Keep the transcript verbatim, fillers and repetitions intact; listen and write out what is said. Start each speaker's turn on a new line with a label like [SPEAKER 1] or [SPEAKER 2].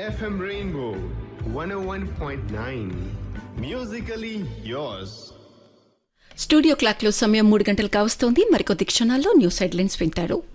[SPEAKER 1] F M Rainbow one oh one point nine. Musically yours.
[SPEAKER 2] Studio క్లాక్లో సమయం మూడు గంటలు కావస్తోంది. మరికొద్ది క్షణాల్లో న్యూస్ హెడ్లైన్స్ వింటారు.